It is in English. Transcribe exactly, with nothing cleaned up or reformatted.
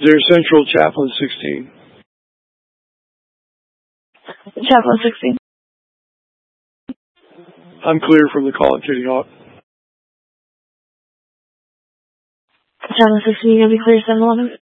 Deer Central, Chaplain sixteen. Chaplain sixteen. I'm clear from the call at Kitty Hawk. Chaplain sixteen, you gonna be clear seven eleven?